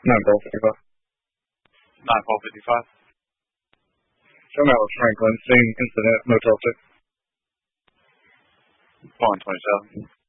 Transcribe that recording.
9-12-55. 9-12-55. Come out with Franklin. Scene incident. Motel 6. 127.